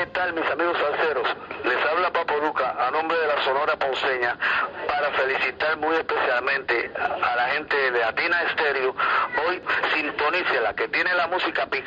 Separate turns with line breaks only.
tal, mis amigos salseros? Les habla Papo Luca a nombre de la Sonora Ponceña para felicitar muy especialmente a la gente de Atina Estéreo. Hoy sintonícela, que tiene la música picante.